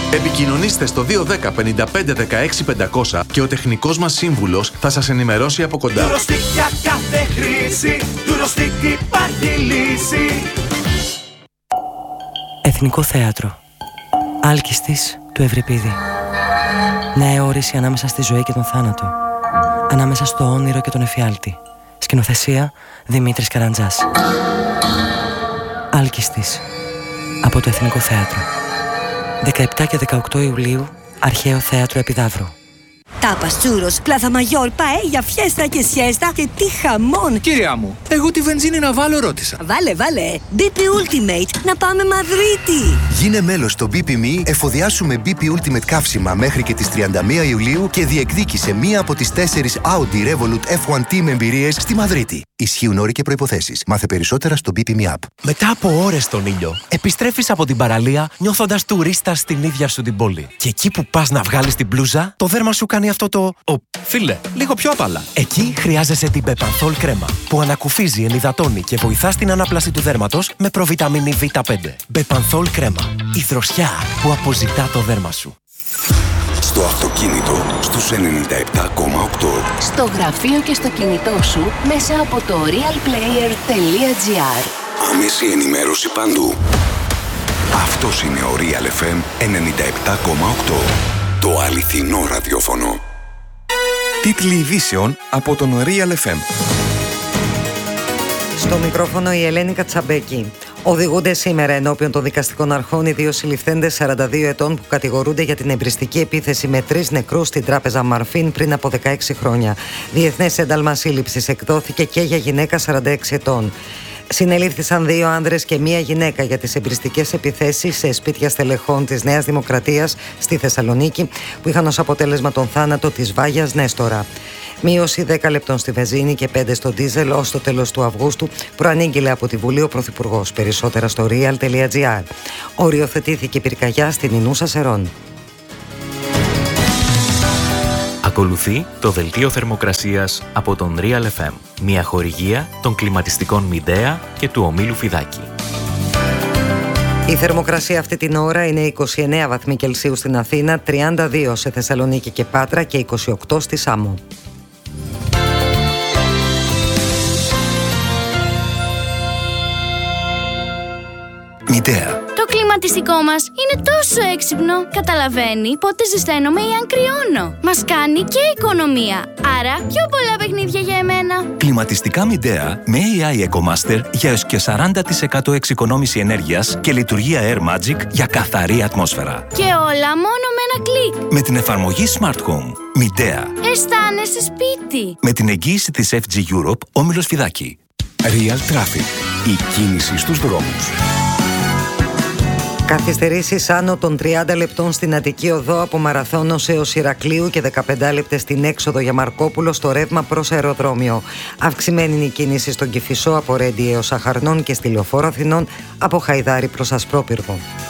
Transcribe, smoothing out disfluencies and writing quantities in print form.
Επικοινωνήστε στο 210 55 16 500 και ο τεχνικός μας σύμβουλος θα σας ενημερώσει από κοντά. Τουρωστικ για κάθε χρήση, Τουρωστικ υπάρχει λύση. Εθνικό Θέατρο. Άλκιστης του Ευρυπίδη. Νέα όρηση ανάμεσα στη ζωή και τον θάνατο. Ανάμεσα στο όνειρο και τον εφιάλτη. Σκηνοθεσία Δημήτρης Καραντζάς. Άλκιστης. Από το Εθνικό Θέατρο. 17 και 18 Ιουλίου, Αρχαίο Θέατρο Επιδαύρου. Τάπας, τσούρος, πλάθα μαγιόρ, παέλια, φιέστα και σιέστα και τι χαμόν! Κυρία μου, εγώ τη βενζίνη να βάλω ρώτησα. Βάλε. BP Ultimate, να πάμε Μαδρίτη! Γίνε μέλος στο BP.me, εφοδιάσουμε BP Ultimate καύσιμα μέχρι και τις 31 Ιουλίου και διεκδίκησε μία από τις 4 Audi Revolut F1 Team εμπειρίες στη Μαδρίτη. Ισχύουν όροι και προϋποθέσεις. Μάθε περισσότερα στο BP.me app. Μετά από ώρες στον ήλιο, επιστρέφεις από την παραλία νιώθοντας τουρίστας στην ίδια σου την πόλη. Και εκεί που πας να βγάλεις την μπλούζα, το δέρμα σου κάνει αυτό το φίλε, λίγο πιο απαλά. Εκεί χρειάζεσαι την Bepanthol κρέμα, που ανακουφίζει, ενυδατώνει και βοηθά στην ανάπλαση του δέρματος με προβιταμίνη Β5. Bepanthol κρέμα. Η δροσιά που αποζητά το δέρμα σου. Στο αυτοκίνητο στους 97,8. Στο γραφείο και στο κινητό σου μέσα από το realplayer.gr. Άμεση ενημέρωση παντού. Αυτός είναι ο Real FM 97,8. Το αληθινό ραδιόφωνο. Τίτλοι ειδήσεων από τον Real FM. Στο μικρόφωνο η Ελένη Κατσαμπέκη. Οδηγούνται σήμερα ενώπιον των δικαστικών αρχών οι δύο συλληφθέντες 42 ετών που κατηγορούνται για την εμπριστική επίθεση με 3 νεκρούς στην τράπεζα Μαρφίν πριν από 16 χρόνια. Διεθνές ένταλμα σύλληψης εκδόθηκε και για γυναίκα 46 ετών. Συνελήφθησαν 2 άνδρες και 1 γυναίκα για τις εμπριστικές επιθέσεις σε σπίτια στελεχών της Νέας Δημοκρατίας στη Θεσσαλονίκη, που είχαν ως αποτέλεσμα τον θάνατο της Βάγιας Νέστορα. Μείωση 10 λεπτών στη βενζίνη και 5 στο ντίζελ ως το τέλος του Αυγούστου προανήγγειλε από τη Βουλή ο Πρωθυπουργός. Περισσότερα στο real.gr. Οριοθετήθηκε πυρκαγιά στην Ινούσα Σερών. Ακολουθεί το δελτίο θερμοκρασίας από τον Real FM. Μια χορηγία των κλιματιστικών Μιντέα και του ομίλου Φιδάκη. Η θερμοκρασία αυτή την ώρα είναι 29 βαθμοί Κελσίου στην Αθήνα, 32 σε Θεσσαλονίκη και Πάτρα και 28 στη Σάμο. Μιντέα. Το κλιματιστικό μας είναι τόσο έξυπνο. Καταλαβαίνει πότε ζεσταίνομαι ή αν κρυώνω. Μας κάνει και οικονομία. Άρα πιο πολλά παιχνίδια για εμένα. Κλιματιστικά Μιντέα με AI EcoMaster για έως και 40% εξοικονόμηση ενέργειας και λειτουργία Air Magic για καθαρή ατμόσφαιρα. Και όλα μόνο με ένα κλικ. Με την εφαρμογή Smart Home. Μιντέα. Αισθάνεσαι σπίτι. Με την εγγύηση της FG Europe, όμιλος Φιδάκη. Real Traffic. Η κίνηση στους δρόμους. Καθυστερήσεις άνω των 30 λεπτών στην Αττική Οδό από Μαραθώνος έως Ηρακλείου και 15 λεπτές στην έξοδο για Μαρκόπουλο στο ρεύμα προς αεροδρόμιο. Αυξημένη είναι η κίνηση στον Κηφισό από Ρέντι έως Αχαρνών και στη Λεωφόρο Αθηνών από Χαϊδάρη προς Ασπρόπυργο.